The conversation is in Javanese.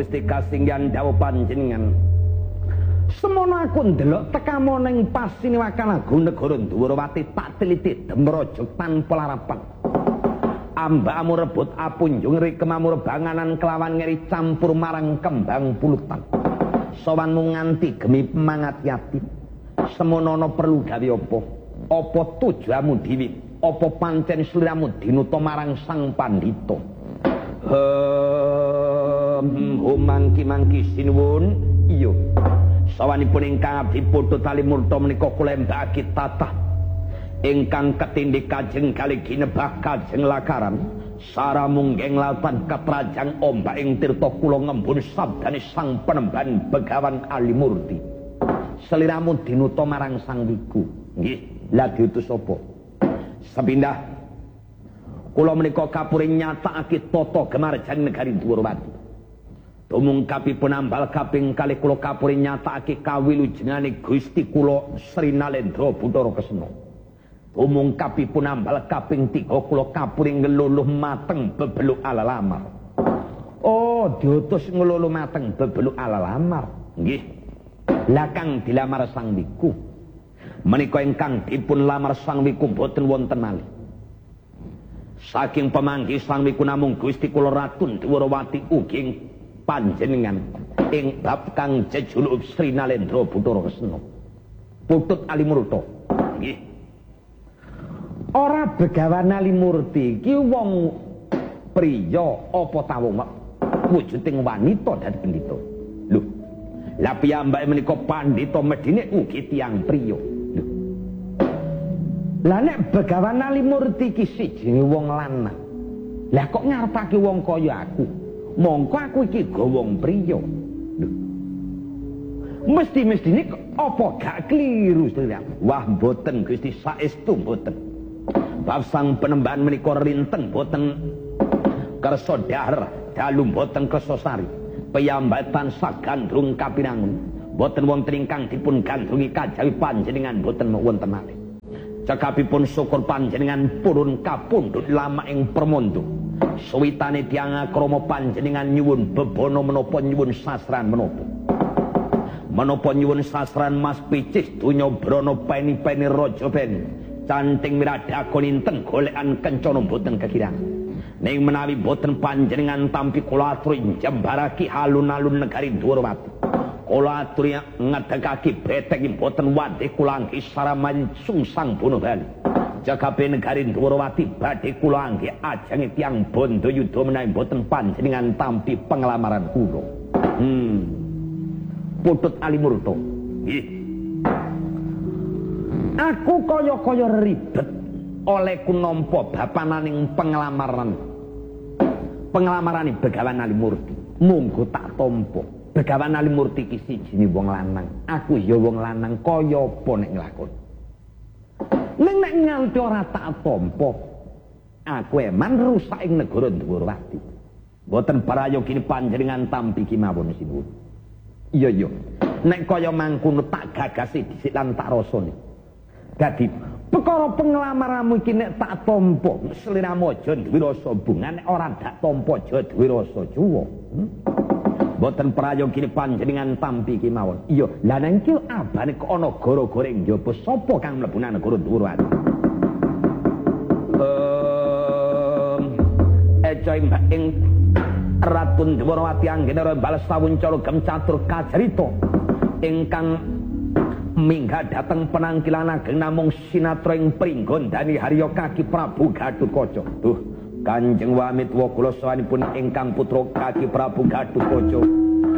Gusti kasinggihan dawuh panjenengan. Semono aku ndelok tekamu ning Pasiniwakan Agung negara Ndhuwurawati tak teliti demrojog tanpa larapan. Ambakmu rebut apunjung rikemamu rebanganan kelawan ngeri campur marang kembang pulutan. Sowanmu nganti gemi pemangat yatim. Semono perlu gawe apa? Apa tujuanmu dhewe? Apa pancen sliramu dinuta marang Sang Pandhita? Mangki sinuwun. Iya. Sawanipun ingkang abdi Putut Alimurta menika kula embaki tatah ingkang ketindik kajeng kalih ginebah kajeng lakaran saramunggeng lautan katrajang ombak ing tirta kula ngembun sabdane Sang Penemban Begawan Alimurti. Seliramu dinuta marang Sang Wiku. Nggih, lha diutus apa? Sepindah kula menika kapuring nyatakake tata gemarjang negari Ndhuwurawati. Tumungkapipun ambal kaping kalih kula kapuri nyatakake kawilujengane Gusti kula Sri Nalendra Bathara Kesena. Tumungkapipun ambal kaping 3 kula kapuri ngeluluh mateng bebeluk alalamar. Oh, diutus ngeluluh mateng bebeluk alalamar. Nggih. Lah kang dilamar Sang Wiku. Menika ingkang dipun lamar Sang Wiku boten wonten malih. Saking pamanggih Sang Wiku namung Gusti kula Ratu Ndhuwurawati ugi panjenengan ing bab kang jejuluk Sri Nalendra Bathara Kesena. Putut Alimurta. Nggih. Ora Begawan Alimurti iki wong priya apa ta wong wujuding wanita dadi pendhita. Lho. Lah piyambake menika pandhita medine ugi tiyang priya. Lho. Lah nek Begawan Alimurti iki siji wong lanang. Lah kok ngarepake wong kaya aku? Mongko aku iki go wong priya. Mesti-mestine apa gak kliru sedaya? Wah mboten Gusti, saestu mboten. Bab Sang Penemban menika rinten boten kersa dahar, dalu boten kersa sari. Piyambak tansah gandrung kapinangun. Boten wonten ingkang dipun gandrungi kajawi panjenengan boten wonten malih. Cekapipun syukur panjenengan purun kapundhut lama ing Permanda. Suwitane tiyang krama panjenengan nyuwun bebono menapa nyuwun sasran menapa. Menapa nyuwun sasran Mas Picis donya brana peni-peni raja ben. Canting miradakon inten golekan kencana boten kekirang. Ning menawi boten panjenengan tampi kula aturi jembaraki alun-alun negari Ndhuwurawati. Kula aturi ngedekake beteng boten wadih kula anggi saraman sungsang bunuh bali. Jagabe negari Ndhuwurawati badhe kula angge ajeng tiyang bondo yuda menawi boten panjenengan tampi penglamaran kula. Putut Alimurta. Nggih. Aku kaya-kaya ribet oleh ku nampa bapananing penglamaran Begawan Alimurti. Monggo tak tampa. Begawan Alimurti iki sijine wong lanang. Aku ya wong lanang kaya apa nek nglakon. Nek nganti ora tak tampa, aku eman rusak ing negara Ndhuwurawati. Mboten parayogine panjenengan tampi kemawon sinuwun. Iya. Nek kaya mangkono tak gagasi dhisik lan tak rasane. Dadi perkara penglamaranmu iki nek tak tampa, sliramu aja duwe rasa bunga, nek ora dak tampa aja duwe rasa juwa. Mboten prayogine panjenengan tampi kemawon. Iya, lha nang iki abane kok ana gara-gara ing njaba sapa kang mlebu nang negara Ndhuwurawati? Ing Ratu Ndhuwurawati anggene bales sawuncala gem catur kajarita ingkang minggah dhateng penangkilan ageng namung sinatra ing pringgondani Harya Kaki Prabu Gatotkaca. Duh, Kanjeng Wamitwa kula sawanipun ingkang putra Kaki Prabu Gatotkaca